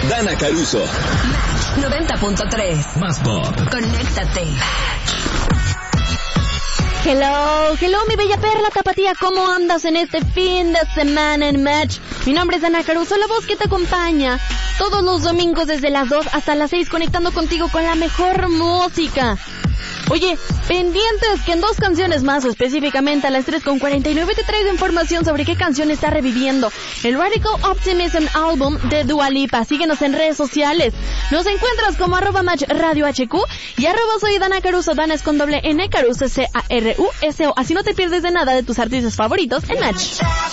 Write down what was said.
Dana Caruso. Match 90.3. Más pop. Conéctate. Hello, mi bella perla tapatía, ¿cómo andas en este fin de semana en Match? Mi nombre es Dana Caruso, la voz que te acompaña todos los domingos desde las 2 hasta las 6, conectando contigo con la mejor música. Oye, pendientes que en 2 canciones más, o específicamente a las 3:49, te traigo información sobre qué canción está reviviendo el Radical Optimism Album de Dua Lipa. Síguenos en redes sociales. Nos encuentras como @Match Radio HQ y @soy Dana Caruso. Dana es con doble N, Caruso CARUSO. Así no te pierdes de nada de tus artistas favoritos en Match.